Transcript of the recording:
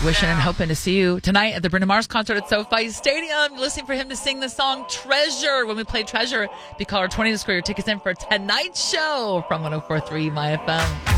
Wishing and hoping to see you tonight at the Bruno Mars concert at SoFi Stadium. Listening for him to sing the song Treasure. When we play Treasure, be caller 20 to score your tickets in for tonight's show from 104.3 My FM.